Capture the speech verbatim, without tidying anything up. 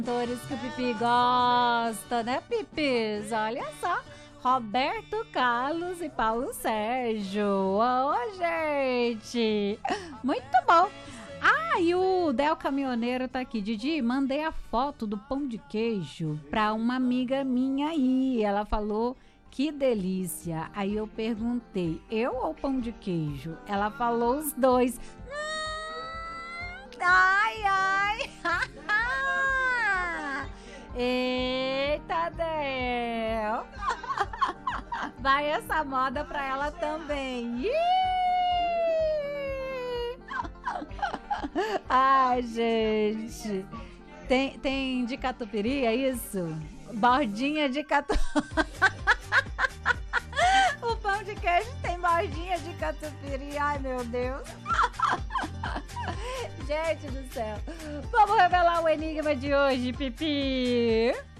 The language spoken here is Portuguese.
Atores que o Pipi gosta, né, Pipis? Olha só. Roberto Carlos e Paulo Sérgio. Ô, gente. Muito bom. Ah, e o Del Caminhoneiro tá aqui. Didi, mandei a foto do pão de queijo pra uma amiga minha aí. Ela falou, que delícia. Aí eu perguntei, eu ou pão de queijo? Ela falou os dois. Hum, ai, ai. Eita, Del. Vai essa moda pra ela também. Ih! Ai, gente. Tem, tem de catupiry, é isso? Bordinha de catupiry. O pão de queijo tem bordinha de catupiry. Ai, meu Deus. Gente do céu. Vamos revelar o enigma de hoje, Pipi.